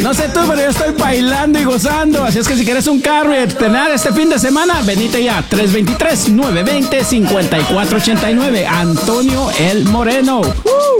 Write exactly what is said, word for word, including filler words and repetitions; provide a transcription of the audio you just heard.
No sé tú, pero yo estoy bailando y gozando. Así es que si quieres un carro y estrenar este fin de semana, venite ya. tres dos tres, nueve dos cero, cinco cuatro ocho nueve. Antonio El Moreno. ¡Uh!